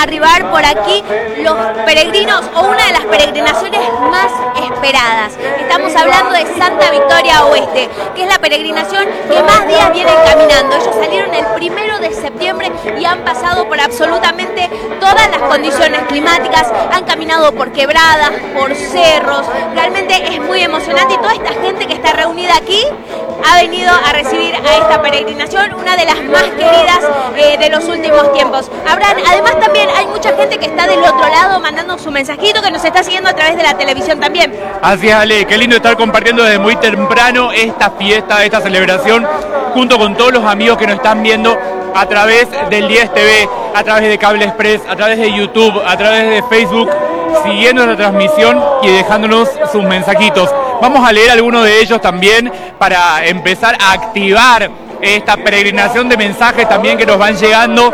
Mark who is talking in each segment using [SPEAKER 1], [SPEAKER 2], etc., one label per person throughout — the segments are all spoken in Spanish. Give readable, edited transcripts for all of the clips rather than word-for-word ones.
[SPEAKER 1] arribar por aquí los peregrinos o una de las peregrinaciones más esperadas. Estamos hablando de Santa Victoria Oeste, que es la peregrinación que más días vienen caminando. Ellos salieron el 1 de septiembre y han pasado por absolutamente todas las condiciones climáticas, han caminado por quebradas, por cerros, realmente es muy emocionante y toda esta gente que está reunida aquí ha venido a recibir a esta peregrinación, una de las más queridas de los últimos tiempos. Además también hay mucha gente que está del otro lado mandando su mensajito, que nos está siguiendo a través de la televisión también.
[SPEAKER 2] Así es, Ale, qué lindo estar compartiendo desde muy temprano esta fiesta, esta celebración, junto con todos los amigos que nos están viendo a través del 10 TV, a través de Cable Express, a través de YouTube, a través de Facebook, siguiendo la transmisión y dejándonos sus mensajitos. Vamos a leer algunos de ellos también para empezar a activar esta peregrinación de mensajes también que nos van llegando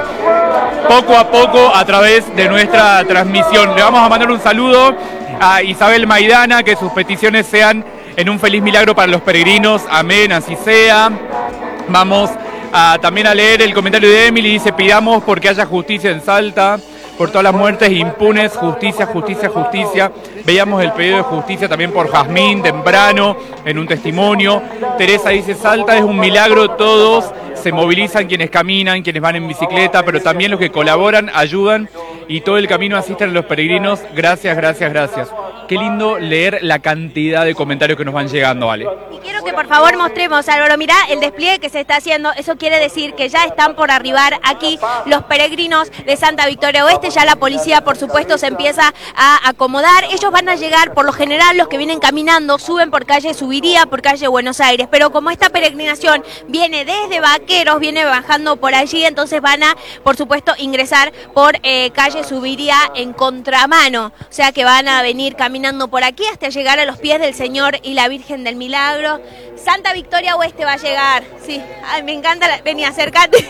[SPEAKER 2] poco a poco a través de nuestra transmisión. Le vamos a mandar un saludo a Isabel Maidana, que sus peticiones sean en un feliz milagro para los peregrinos. Amén, así sea. Vamos también a leer el comentario de Emily, dice: pidamos porque haya justicia en Salta, por todas las muertes impunes, justicia, justicia, justicia. Veíamos el pedido de justicia también por Jazmín temprano en un testimonio. Teresa dice: Salta es un milagro, todos se movilizan, quienes caminan, quienes van en bicicleta, pero también los que colaboran, ayudan y todo el camino asisten a los peregrinos. Gracias, gracias, gracias. Qué lindo leer la cantidad de comentarios que nos van llegando, Ale.
[SPEAKER 1] Y quiero que por favor mostremos, Álvaro, mirá el despliegue que se está haciendo. Eso quiere decir que ya están por arribar aquí los peregrinos de Santa Victoria Oeste. Ya la policía, por supuesto, se empieza a acomodar. Ellos van a llegar, por lo general, los que vienen caminando, suben por calle Subiría, por calle Buenos Aires. Pero como esta peregrinación viene desde Vaqueros, viene bajando por allí, entonces van a, por supuesto, ingresar por calle Subiría en contramano. O sea que van a venir caminando por aquí hasta llegar a los pies del Señor y la Virgen del Milagro. Santa Victoria Oeste va a llegar. Sí, ay, me encanta. Vení, acércate.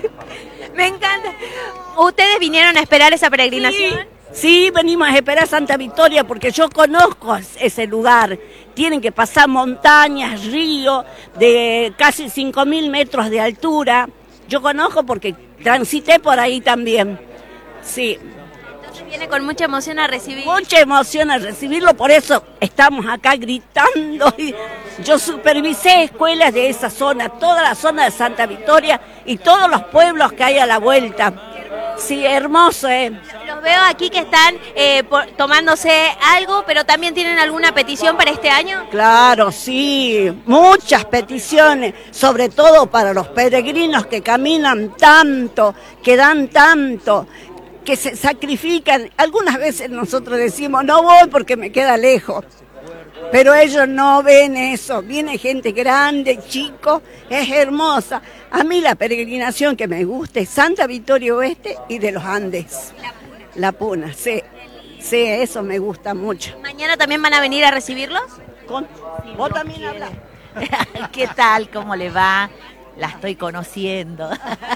[SPEAKER 1] Me encanta. ¿Ustedes vinieron a esperar esa peregrinación?
[SPEAKER 3] Sí, venimos a esperar Santa Victoria porque yo conozco ese lugar. Tienen que pasar montañas, ríos de casi 5.000 metros de altura. Yo conozco porque transité por ahí también. Sí.
[SPEAKER 1] Viene con mucha emoción a recibir.
[SPEAKER 3] Mucha emoción a recibirlo, por eso estamos acá gritando. Yo supervisé escuelas de esa zona, toda la zona de Santa Victoria y todos los pueblos que hay a la vuelta. Sí, hermoso,
[SPEAKER 1] Los veo aquí que están tomándose algo, pero también tienen alguna petición para este año.
[SPEAKER 3] Claro, sí, muchas peticiones, sobre todo para los peregrinos que caminan tanto, que dan tanto, que se sacrifican. Algunas veces nosotros decimos, no voy porque me queda lejos, pero ellos no ven eso. Viene gente grande, chicos, es hermosa. A mí la peregrinación que me gusta es Santa Victoria Oeste y de los Andes. La Puna, sí, eso me gusta mucho.
[SPEAKER 1] ¿Mañana también van a venir a recibirlos?
[SPEAKER 3] ¿Vos también hablas?
[SPEAKER 4] ¿Qué tal? ¿Cómo le va? La estoy conociendo.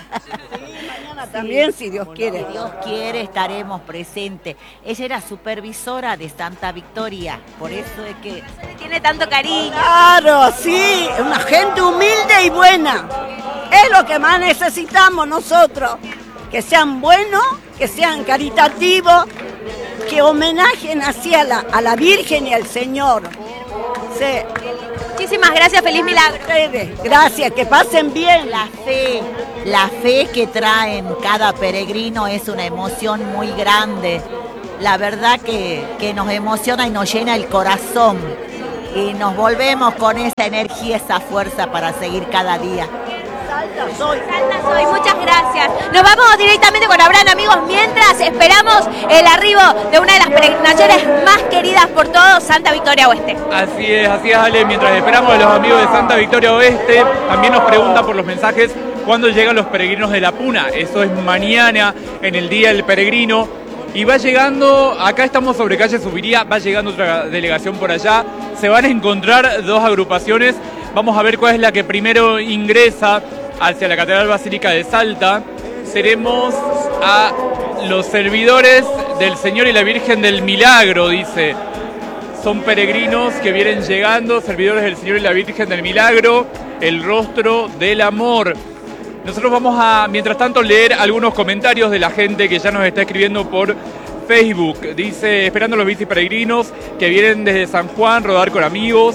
[SPEAKER 3] Mañana también, si Dios quiere.
[SPEAKER 4] Si Dios quiere, estaremos presentes. Ella era supervisora de Santa Victoria, por eso es que
[SPEAKER 1] tiene tanto cariño.
[SPEAKER 3] Claro, sí, una gente humilde y buena. Es lo que más necesitamos nosotros. Que sean buenos, que sean caritativos, que homenajen así a la Virgen y al Señor. Sí.
[SPEAKER 1] Muchísimas gracias, feliz milagro.
[SPEAKER 3] Gracias, que pasen bien.
[SPEAKER 4] La fe que traen cada peregrino es una emoción muy grande. La verdad que nos emociona y nos llena el corazón. Y nos volvemos con esa energía, esa fuerza para seguir cada día.
[SPEAKER 1] Salta soy, muchas gracias. Nos vamos directamente con Abraham, amigos, mientras esperamos el arribo de una de las peregrinaciones más queridas por todos, Santa Victoria Oeste.
[SPEAKER 2] Así es, Ale. Mientras esperamos a los amigos de Santa Victoria Oeste, también nos preguntan por los mensajes cuándo llegan los peregrinos de la Puna. Eso es mañana, en el Día del Peregrino. Y va llegando, acá estamos sobre calle Subiría, va llegando otra delegación por allá. Se van a encontrar dos agrupaciones. Vamos a ver cuál es la que primero ingresa hacia la Catedral Basílica de Salta. Seremos a los servidores del Señor y la Virgen del Milagro, dice. Son peregrinos que vienen llegando, servidores del Señor y la Virgen del Milagro, el rostro del amor. Nosotros vamos a, mientras tanto, leer algunos comentarios de la gente que ya nos está escribiendo por Facebook. Dice, esperando los bicis peregrinos que vienen desde San Juan, rodar con amigos.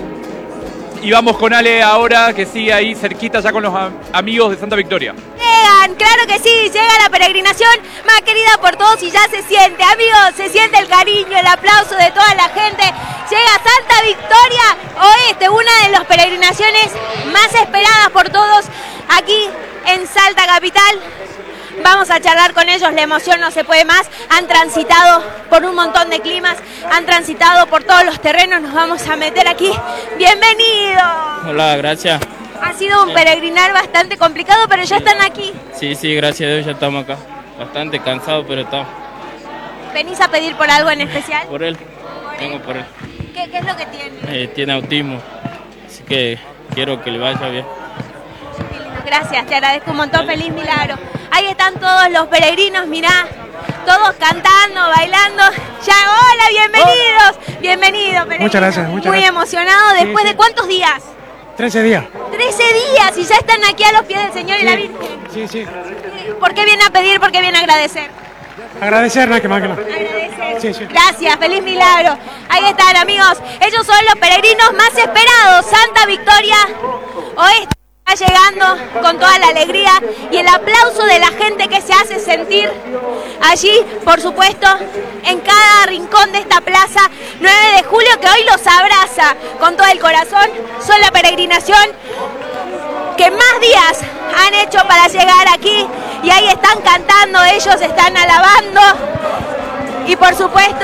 [SPEAKER 2] Y vamos con Ale ahora, que sigue ahí cerquita ya con los amigos de Santa Victoria.
[SPEAKER 1] Llegan, claro que sí, llega la peregrinación más querida por todos y ya se siente, amigos, se siente el cariño, el aplauso de toda la gente. Llega Santa Victoria Oeste, una de las peregrinaciones más esperadas por todos aquí en Salta Capital. Vamos a charlar con ellos, la emoción no se puede más. Han transitado por un montón de climas, han transitado por todos los terrenos, nos vamos a meter aquí. ¡Bienvenido!
[SPEAKER 5] Hola, gracias.
[SPEAKER 1] Ha sido un peregrinar bastante complicado, pero ya están aquí.
[SPEAKER 5] Sí, gracias a Dios ya estamos acá. Bastante cansados, pero estamos.
[SPEAKER 1] ¿Venís a pedir por algo en especial?
[SPEAKER 5] Por él, vengo por él.
[SPEAKER 1] ¿Qué es lo que tiene?
[SPEAKER 5] Tiene autismo, así que quiero que le vaya bien.
[SPEAKER 1] Gracias, te agradezco un montón, feliz milagro. Ahí están todos los peregrinos, mirá, todos cantando, bailando. Ya, hola, bienvenidos, bienvenido, peregrino.
[SPEAKER 6] Muchas gracias,
[SPEAKER 1] Muy emocionado, ¿después de cuántos días?
[SPEAKER 6] 13 días.
[SPEAKER 1] 13 días y ya están aquí a los pies del Señor y la Virgen.
[SPEAKER 6] Sí.
[SPEAKER 1] ¿Por qué viene a pedir? ¿Por qué viene a agradecer?
[SPEAKER 6] Agradecer, más que nada.
[SPEAKER 1] Agradecer.
[SPEAKER 6] Sí.
[SPEAKER 1] Gracias, feliz milagro. Ahí están, amigos. Ellos son los peregrinos más esperados. Santa Victoria Oeste está llegando con toda la alegría y el aplauso de la gente que se hace sentir allí, por supuesto, en cada rincón de esta plaza 9 de julio, que hoy los abraza con todo el corazón. Son la peregrinación que más días han hecho para llegar aquí y ahí están cantando, ellos están alabando y por supuesto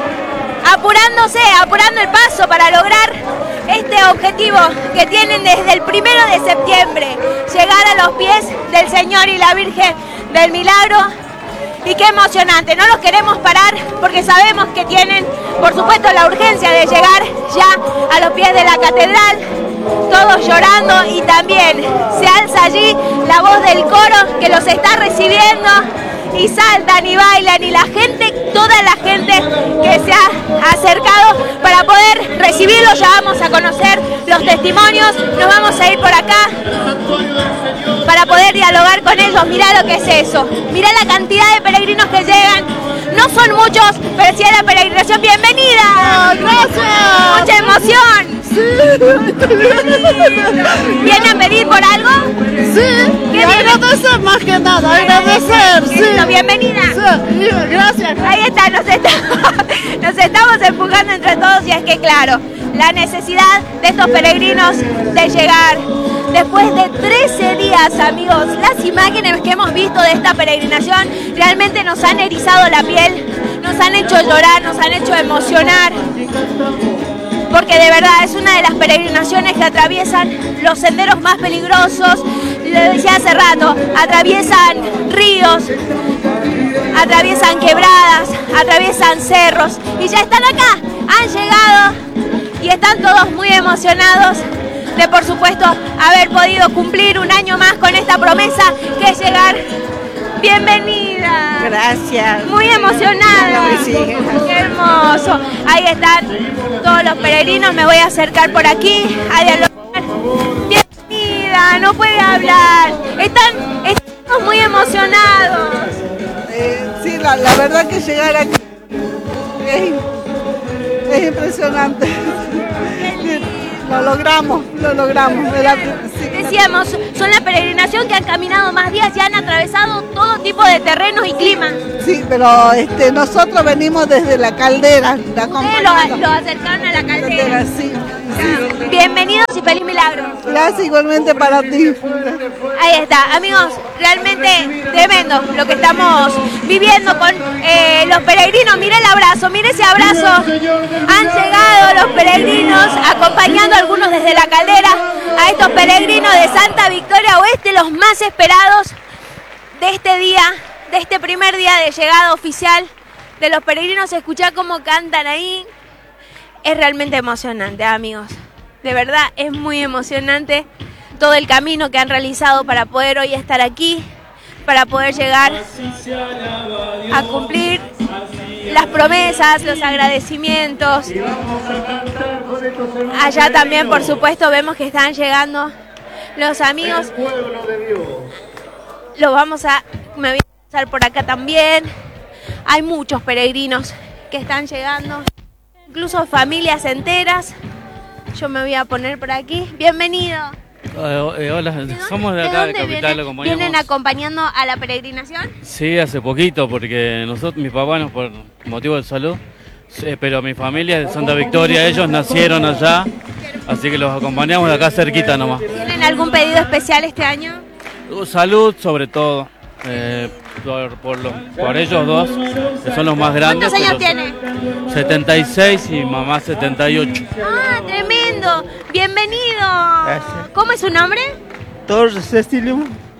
[SPEAKER 1] apurando el paso para lograr este objetivo que tienen desde el 1 de septiembre, llegar a los pies del Señor y la Virgen del Milagro. Y qué emocionante, no los queremos parar porque sabemos que tienen, por supuesto, la urgencia de llegar ya a los pies de la catedral, todos llorando y también se alza allí la voz del coro que los está recibiendo y saltan y bailan y la gente, toda la gente que se ha acercado para poder recibirlos, ya vamos a conocer los testimonios, nos vamos a ir por acá para poder dialogar con ellos. Mirá lo que es eso, mirá la cantidad de peregrinos que llegan, no son muchos, pero sí a la peregrinación. ¡Bienvenida!
[SPEAKER 7] ¡Gracias!
[SPEAKER 1] ¡Mucha emoción! ¿Viene a pedir por algo?
[SPEAKER 7] Sí, y agradecer más que nada, agradecer, sí.
[SPEAKER 1] Bienvenida.
[SPEAKER 7] Sí, gracias.
[SPEAKER 1] Ahí está, nos estamos empujando entre todos y es que claro, la necesidad de estos peregrinos de llegar después de 13 días, amigos. Las imágenes que hemos visto de esta peregrinación realmente nos han erizado la piel, nos han hecho llorar, nos han hecho emocionar. Porque de verdad es una de las peregrinaciones que atraviesan los senderos más peligrosos, lo decía hace rato, atraviesan ríos, atraviesan quebradas, atraviesan cerros y ya están acá, han llegado y están todos muy emocionados de, por supuesto, haber podido cumplir un año más con esta promesa que es llegar. Bienvenida.
[SPEAKER 3] Gracias.
[SPEAKER 1] Muy emocionada.
[SPEAKER 3] Sí.
[SPEAKER 1] Qué hermoso. Ahí están todos los peregrinos. Me voy a acercar por aquí a dialogar. Bienvenida. No puede hablar. Estamos muy emocionados.
[SPEAKER 7] Sí, la verdad que llegar aquí es impresionante. Lo logramos. Sí.
[SPEAKER 1] Decíamos, son la peregrinación que han caminado más días y han atravesado todo tipo de terrenos y climas.
[SPEAKER 7] Sí, pero nosotros venimos desde la caldera.
[SPEAKER 1] Ustedes lo acercaron a la caldera.
[SPEAKER 7] Sí.
[SPEAKER 1] Bienvenidos y feliz milagro.
[SPEAKER 7] Gracias igualmente para ti.
[SPEAKER 1] Ahí está, amigos, realmente tremendo lo que estamos viviendo con los peregrinos. Mire el abrazo, mire ese abrazo. Han llegado los peregrinos acompañando a algunos desde la caldera a estos peregrinos de Santa Victoria Oeste, los más esperados de este día, de este primer día de llegada oficial de los peregrinos. Escuchar cómo cantan ahí. Es realmente emocionante, amigos. De verdad, es muy emocionante todo el camino que han realizado para poder hoy estar aquí, para poder llegar a cumplir las promesas, los agradecimientos. Allá también, por supuesto, vemos que están llegando los amigos. Lo vamos a... Me voy a pasar por acá también. Hay muchos peregrinos que están llegando, incluso familias enteras. Yo me voy a poner por aquí. Bienvenido.
[SPEAKER 5] Hola, somos de acá, de Capital.
[SPEAKER 1] ¿Vienen acompañando a la peregrinación?
[SPEAKER 5] Sí, hace poquito, porque mis papás, por motivo de salud, pero mi familia es de Santa Victoria, ellos nacieron allá, así que los acompañamos de acá cerquita nomás.
[SPEAKER 1] ¿Tienen algún pedido especial este año?
[SPEAKER 5] Salud, sobre todo, por ellos dos, que son los más grandes.
[SPEAKER 1] ¿Cuántos años tiene?
[SPEAKER 5] 76 y mamá 78.
[SPEAKER 1] ¡Ah, tremendo! ¡Bienvenido!
[SPEAKER 8] Gracias.
[SPEAKER 1] ¿Cómo es su nombre?
[SPEAKER 8] Torres Cecilio.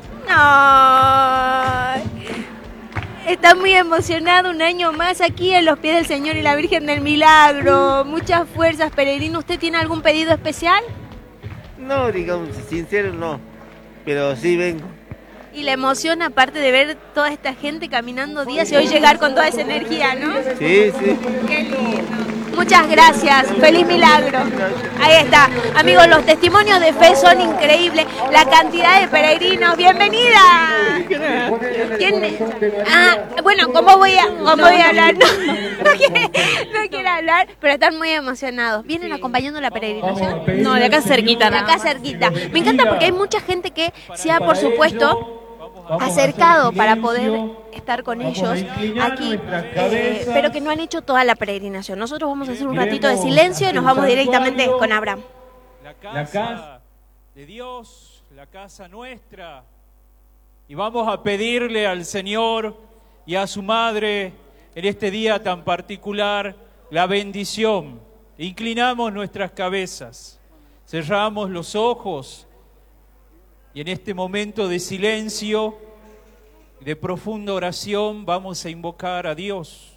[SPEAKER 1] No. Está muy emocionado un año más aquí en los pies del Señor y la Virgen del Milagro. Muchas fuerzas, peregrino. ¿Usted tiene algún pedido especial?
[SPEAKER 8] No, digamos, sincero no, pero sí vengo.
[SPEAKER 1] Y la emoción, aparte de ver toda esta gente caminando días y hoy llegar con toda esa energía, ¿no?
[SPEAKER 8] Sí, sí.
[SPEAKER 1] Qué lindo. Muchas gracias. Feliz milagro. Ahí está. Amigos, los testimonios de fe son increíbles. La cantidad de peregrinos. ¡Bienvenida! ¿Quién? Ah, bueno, ¿cómo voy a hablar? No quiero hablar, pero están muy emocionados. ¿Vienen acompañando la peregrinación?
[SPEAKER 7] No, de acá cerquita.
[SPEAKER 1] De acá cerquita. Me encanta porque hay mucha gente que se ha, por supuesto, acercado para poder estar con ellos aquí, pero que no han hecho toda la peregrinación. Nosotros vamos a hacer un ratito de silencio y nos vamos directamente con Abraham.
[SPEAKER 9] La casa de Dios, la casa nuestra, y vamos a pedirle al Señor y a su Madre en este día tan particular la bendición. Inclinamos nuestras cabezas, cerramos los ojos y en este momento de silencio, de profunda oración, vamos a invocar a Dios.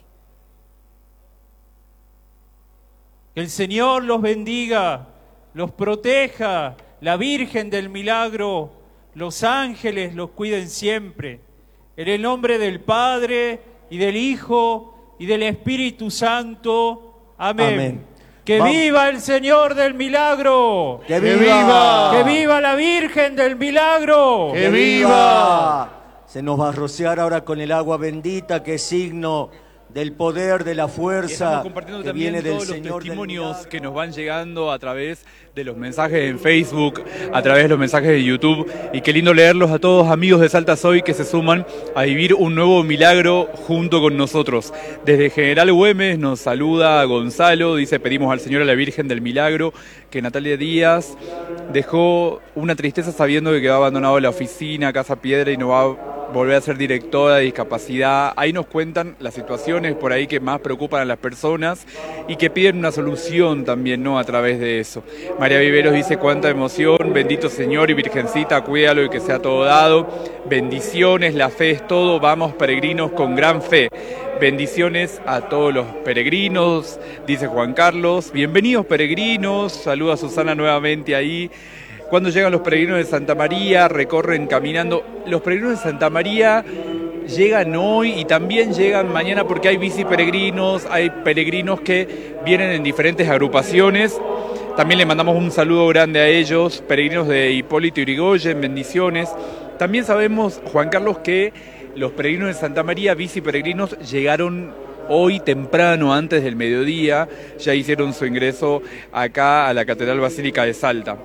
[SPEAKER 9] Que el Señor los bendiga, los proteja, la Virgen del Milagro, los ángeles los cuiden siempre. En el nombre del Padre y del Hijo y del Espíritu Santo. Amén. Amén. ¡Que viva el Señor del Milagro!
[SPEAKER 10] ¡Que viva!
[SPEAKER 9] ¡Que viva la Virgen del Milagro!
[SPEAKER 10] ¡Que viva! Se nos va a rociar ahora con el agua bendita, que es signo del poder, de la fuerza.
[SPEAKER 2] Estamos compartiendo también viene todos del los testimonios que nos van llegando a través de los mensajes en Facebook, a través de los mensajes de YouTube. Y qué lindo leerlos a todos, amigos de Salta Soy, que se suman a vivir un nuevo milagro junto con nosotros. Desde General Güemes nos saluda Gonzalo, dice: pedimos al Señor, a la Virgen del Milagro, que Natalia Díaz dejó una tristeza sabiendo que quedó abandonado la oficina, Casa Piedra, y no va a volver a ser directora de discapacidad. Ahí nos cuentan las situaciones por ahí que más preocupan a las personas y que piden una solución también, ¿no?, a través de eso. María Viveros dice: cuánta emoción, bendito Señor y Virgencita, cuídalo y que sea todo dado. Bendiciones, la fe es todo, vamos peregrinos con gran fe. Bendiciones a todos los peregrinos, dice Juan Carlos. Bienvenidos peregrinos, saluda a Susana nuevamente ahí. Cuando llegan los peregrinos de Santa María, recorren caminando. Los peregrinos de Santa María llegan hoy y también llegan mañana, porque hay bici peregrinos, hay peregrinos que vienen en diferentes agrupaciones. También le mandamos un saludo grande a ellos, peregrinos de Hipólito Yrigoyen, bendiciones. También sabemos, Juan Carlos, que los peregrinos de Santa María, bici peregrinos, llegaron hoy temprano, antes del mediodía, ya hicieron su ingreso acá a la Catedral Basílica de Salta.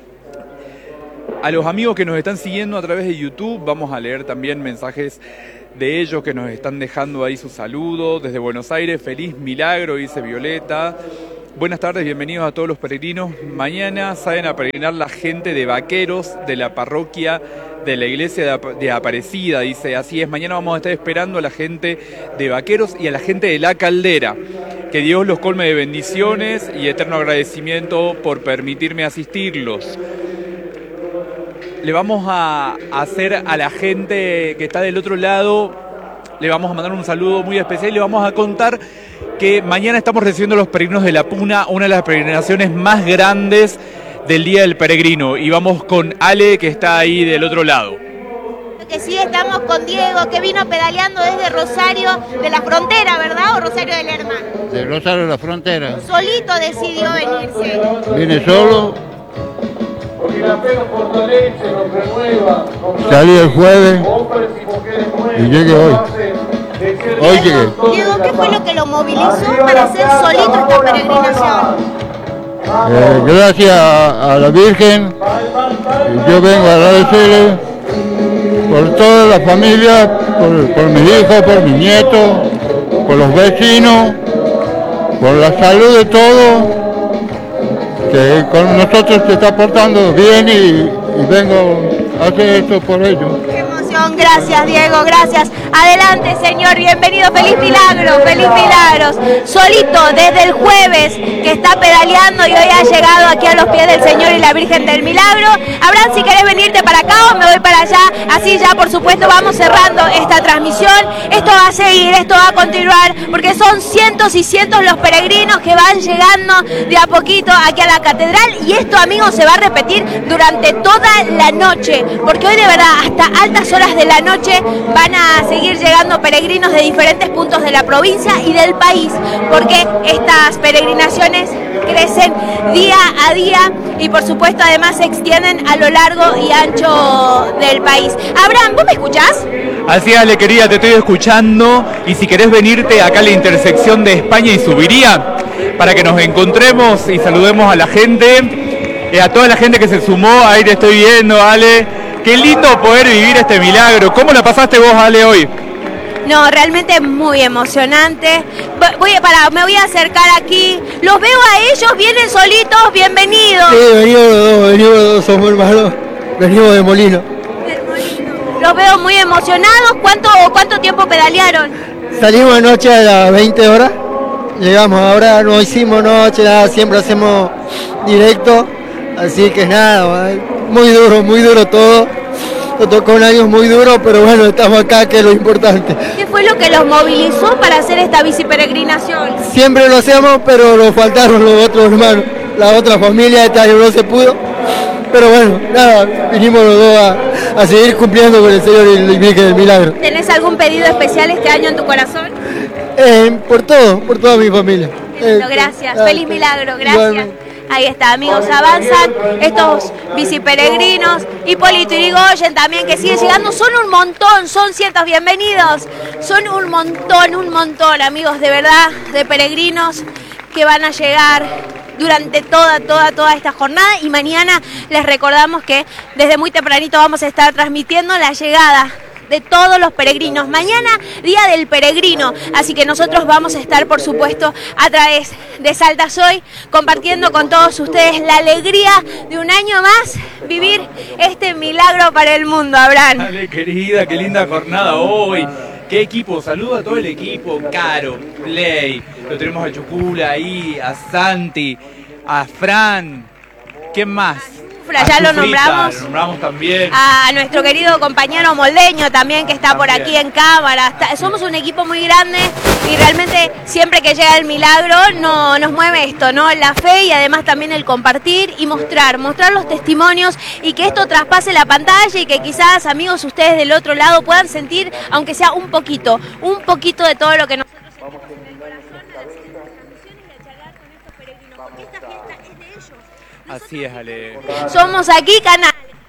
[SPEAKER 2] A los amigos que nos están siguiendo a través de YouTube, vamos a leer también mensajes de ellos que nos están dejando ahí su saludo. Desde Buenos Aires, feliz milagro, dice Violeta. Buenas tardes, bienvenidos a todos los peregrinos. Mañana salen a peregrinar la gente de Vaqueros de la parroquia de la iglesia de Aparecida, dice. Así es, mañana vamos a estar esperando a la gente de Vaqueros y a la gente de La Caldera. Que Dios los colme de bendiciones y eterno agradecimiento por permitirme asistirlos. Le vamos a hacer a la gente que está del otro lado, le vamos a mandar un saludo muy especial y le vamos a contar que mañana estamos recibiendo a los peregrinos de La Puna, una de las peregrinaciones más grandes del Día del Peregrino. Y vamos con Ale, que está ahí del otro lado.
[SPEAKER 1] Que sí, estamos con Diego, que vino pedaleando desde Rosario de la Frontera, ¿verdad? ¿O Rosario de Lerma?
[SPEAKER 11] De Rosario de la Frontera.
[SPEAKER 1] Solito decidió venirse.
[SPEAKER 11] Vine solo. Salí el jueves y llegué hoy. Hoy llegué.
[SPEAKER 1] Diego, ¿qué fue lo que lo movilizó para hacer solito esta peregrinación?
[SPEAKER 11] Gracias a la Virgen, yo vengo a agradecerle por toda la familia, por mis hijos, por mis nietos, por los vecinos, por la salud de todos, que con nosotros se está portando bien y vengo a hacer esto por ellos.
[SPEAKER 1] Gracias, Diego, gracias. Adelante, señor, bienvenido, feliz milagro, feliz milagros. Solito, desde el jueves, que está pedaleando y hoy ha llegado aquí a los pies del Señor y la Virgen del Milagro. Abraham, si querés venirte para acá o me voy para allá, así ya, por supuesto, vamos cerrando esta transmisión. Esto va a seguir, esto va a continuar, porque son cientos y cientos los peregrinos que van llegando de a poquito aquí a la catedral, y esto, amigos, se va a repetir durante toda la noche, porque hoy de verdad, hasta altas horas de la noche van a seguir llegando peregrinos de diferentes puntos de la provincia y del país, porque estas peregrinaciones crecen día a día y por supuesto además se extienden a lo largo y ancho del país. Abraham, ¿vos me escuchás?
[SPEAKER 2] Así es, Ale, querida, te estoy escuchando, y si querés venirte acá a la intersección de España y Subiría, para que nos encontremos y saludemos a la gente, a toda la gente que se sumó, ahí te estoy viendo, Ale. Qué lindo poder vivir este milagro. ¿Cómo la pasaste vos, Ale, hoy?
[SPEAKER 1] No, realmente muy emocionante. Me voy a acercar aquí. Los veo a ellos, vienen solitos, bienvenidos.
[SPEAKER 12] Sí, venimos los dos, somos hermanos. Venimos de Molino.
[SPEAKER 1] Los veo muy emocionados. ¿Cuánto tiempo pedalearon?
[SPEAKER 12] Salimos anoche a las 20 horas. Llegamos ahora, no hicimos noche, nada, siempre hacemos directo. Así que nada, muy duro todo. Nos tocó un año muy duro, pero bueno, estamos acá, que es lo importante.
[SPEAKER 1] ¿Qué fue lo que los movilizó para hacer esta biciperegrinación?
[SPEAKER 12] Siempre lo hacemos, pero nos faltaron los otros hermanos, la otra familia, este año no se pudo. Pero bueno, nada, vinimos los dos a seguir cumpliendo con el Señor y la Virgen del Milagro.
[SPEAKER 1] ¿Tenés algún pedido especial este año en tu corazón?
[SPEAKER 12] Por toda mi familia.
[SPEAKER 1] Gracias, feliz milagro, gracias. Igualmente. Ahí está, amigos, avanzan estos biciperegrinos. Hipólito Yrigoyen también, que sigue llegando. Son un montón, son cientos, bienvenidos. Son un montón, amigos, de verdad, de peregrinos que van a llegar durante toda esta jornada. Y mañana les recordamos que desde muy tempranito vamos a estar transmitiendo la llegada de todos los peregrinos. Mañana, Día del Peregrino, así que nosotros vamos a estar, por supuesto, a través de Salta Soy, compartiendo con todos ustedes la alegría de un año más vivir este milagro para el mundo. Abraham.
[SPEAKER 2] Dale, querida, qué linda jornada hoy. ¿Qué equipo? Saludo a todo el equipo. Caro, Play, lo tenemos a Chucula ahí, a Santi, a Fran. ¿Quién más?
[SPEAKER 1] Ya lo nombramos.
[SPEAKER 2] Lo nombramos también.
[SPEAKER 1] A nuestro querido compañero Moldeño también, que está por aquí en cámara. Somos un equipo muy grande y realmente siempre que llega el milagro nos mueve esto, ¿no? La fe y además también el compartir y mostrar los testimonios, y que esto traspase la pantalla y que quizás, amigos, ustedes del otro lado puedan sentir, aunque sea un poquito de todo lo que nosotros sentimos en el corazón al hacer estas transmisiones y al charlar con estos peregrinos, porque esta fiesta es de ellos.
[SPEAKER 2] Así es, Ale.
[SPEAKER 1] Somos aquí canal.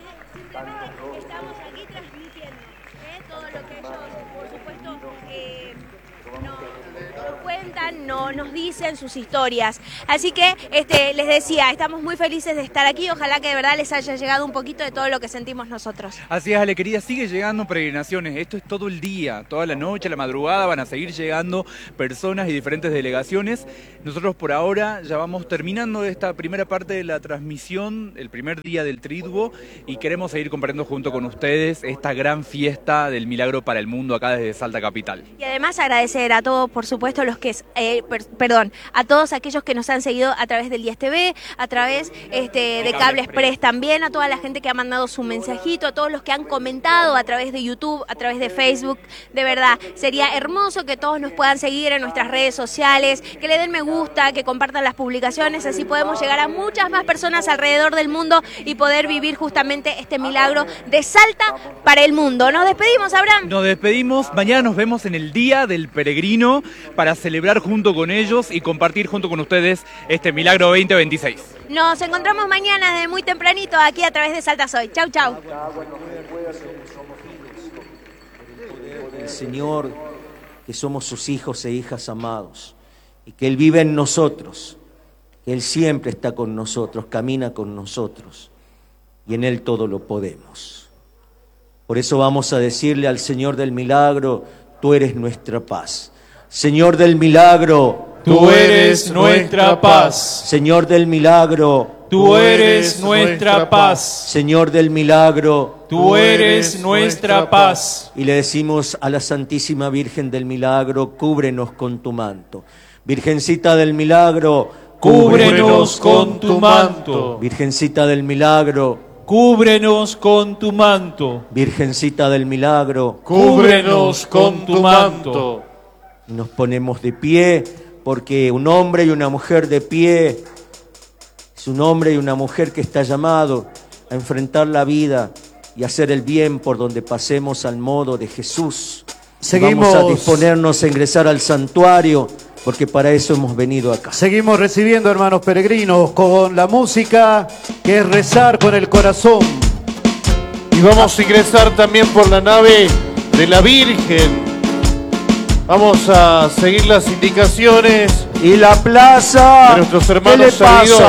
[SPEAKER 1] Estamos aquí transmitiendo todo lo que ellos, por supuesto, nos cuentan, nos dicen sus historias. Así que les decía, estamos muy felices de estar aquí. Ojalá que de verdad les haya llegado un poquito de todo lo que sentimos nosotros.
[SPEAKER 2] Así es, Ale, querida, sigue llegando peregrinaciones. Esto es todo el día, toda la noche, la madrugada, van a seguir llegando personas y diferentes delegaciones. Nosotros por ahora ya vamos terminando esta primera parte de la transmisión, el primer día del Triduo, y queremos seguir compartiendo junto con ustedes esta gran fiesta del milagro para el mundo acá desde Salta Capital.
[SPEAKER 1] Y además agradecer a todos, por supuesto, a todos aquellos que nos han seguido a través del Diez TV, a través de Cable Express también, a toda la gente que ha mandado su mensajito, a todos los que han comentado a través de YouTube, a través de Facebook. De verdad, sería hermoso que todos nos puedan seguir en nuestras redes sociales, que le den me gusta, que compartan las publicaciones, así podemos llegar a muchas más personas alrededor del mundo y poder vivir justamente este milagro de Salta para el mundo. Nos despedimos, Abraham.
[SPEAKER 2] Nos despedimos, mañana nos vemos en el Día del Peregrino para celebrar junto con ellos y compartir junto con ustedes este Milagro 2026.
[SPEAKER 1] Nos encontramos mañana desde muy tempranito aquí a través de Salta Soy. Chau, chau.
[SPEAKER 10] El Señor, que somos sus hijos e hijas amados, y que Él vive en nosotros, que Él siempre está con nosotros, camina con nosotros, y en Él todo lo podemos. Por eso vamos a decirle al Señor del milagro: tú eres nuestra paz. Señor del milagro,
[SPEAKER 9] tú eres nuestra paz.
[SPEAKER 10] Señor del milagro,
[SPEAKER 9] tú eres nuestra paz.
[SPEAKER 10] Señor del milagro,
[SPEAKER 9] tú eres nuestra paz.
[SPEAKER 10] Y le decimos a la Santísima Virgen del Milagro: cúbrenos con tu manto. Virgencita del Milagro,
[SPEAKER 9] cúbrenos con tu manto.
[SPEAKER 10] Virgencita del Milagro,
[SPEAKER 9] cúbrenos con tu manto.
[SPEAKER 10] Virgencita del Milagro,
[SPEAKER 9] cúbrenos con tu manto.
[SPEAKER 10] Y nos ponemos de pie, porque un hombre y una mujer de pie es un hombre y una mujer que está llamado a enfrentar la vida y hacer el bien por donde pasemos al modo de Jesús.
[SPEAKER 13] Seguimos.
[SPEAKER 10] Vamos a disponernos a ingresar al santuario, porque para eso hemos venido acá.
[SPEAKER 13] Seguimos recibiendo, hermanos peregrinos, con la música que es rezar con el corazón.
[SPEAKER 14] Y vamos a ingresar también por la nave de la Virgen. Vamos a seguir las indicaciones
[SPEAKER 10] y la plaza
[SPEAKER 14] de nuestros hermanos
[SPEAKER 10] seguidores.